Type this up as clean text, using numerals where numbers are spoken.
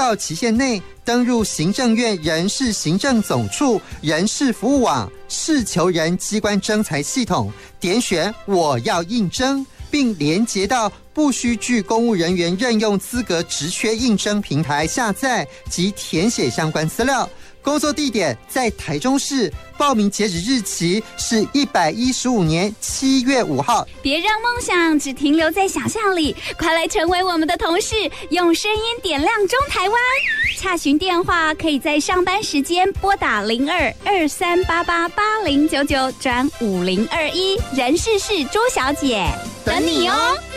号期限内登入行政院人事行政总处人事服务网事求人机关征才系统，点选我要应征，并连结到不需具公务人员任用资格职缺应征平台下载及填写相关资料。工作地点在台中市，报名截止日期是115年7月5号。 别让梦想只停留在想象里，快来成为我们的同事，用声音点亮中台湾。洽询电话可以在上班时间拨打02-2388-8099转5021，人事是朱小姐，等你哦。